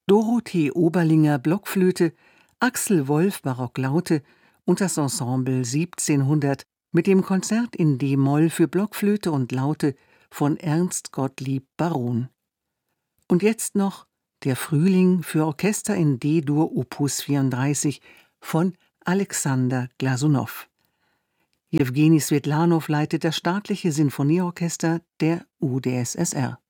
Dorothee Oberlinger Blockflöte, Axel Wolf Barocklaute und das Ensemble 1700 mit dem Konzert in d-Moll für Blockflöte und Laute von Ernst Gottlieb Baron. Und jetzt noch Der Frühling für Orchester in D-Dur Opus 34 von Alexander Glasunow. Jewgeni Swetlanow leitet das Staatliche Sinfonieorchester der UdSSR.